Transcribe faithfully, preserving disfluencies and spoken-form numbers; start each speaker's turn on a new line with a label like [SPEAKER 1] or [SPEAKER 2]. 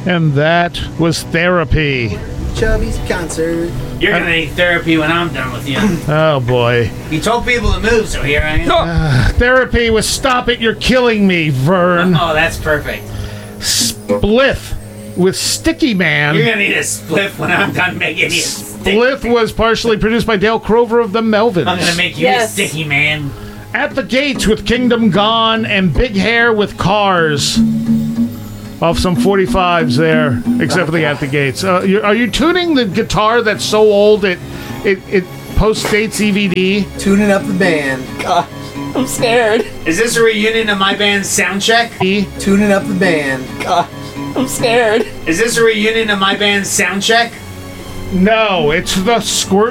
[SPEAKER 1] And that was Therapy.
[SPEAKER 2] Chubby's concert.
[SPEAKER 3] You're gonna need therapy when I'm done with you.
[SPEAKER 1] Oh, boy.
[SPEAKER 3] You told people to move, so here I am.
[SPEAKER 1] Uh, therapy was Stop It, You're Killing Me, Vern.
[SPEAKER 3] Oh, that's perfect.
[SPEAKER 1] Spliff with Sticky Man.
[SPEAKER 3] You're gonna need a spliff when I'm done making you.
[SPEAKER 1] Spliff was partially produced by Dale Crover of the Melvins.
[SPEAKER 3] I'm gonna make you
[SPEAKER 4] Yes.
[SPEAKER 3] a sticky man.
[SPEAKER 1] At the Gates with Kingdom Gone and Big Hair with Cars. Off some forty-fives there, except for the At the Gates. Uh, you, are you tuning the guitar that's so old it it, it post-dates E V D?
[SPEAKER 2] Tuning up the band.
[SPEAKER 4] Gosh, I'm scared.
[SPEAKER 3] Is this a reunion of my band's sound check?
[SPEAKER 2] Tuning up the band.
[SPEAKER 4] Gosh, I'm scared.
[SPEAKER 3] Is this a reunion of my band's sound check?
[SPEAKER 1] No, it's the Squirt